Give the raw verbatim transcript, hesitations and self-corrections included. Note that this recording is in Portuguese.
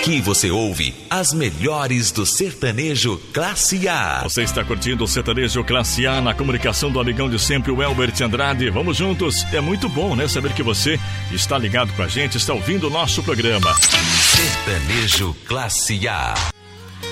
Aqui você ouve as melhores do sertanejo Classe A. Você está curtindo o sertanejo Classe A na comunicação do amigão de sempre, o Elbert Andrade. Vamos juntos. É muito bom, né? Saber que você está ligado com a gente, está ouvindo o nosso programa. Sertanejo Classe A.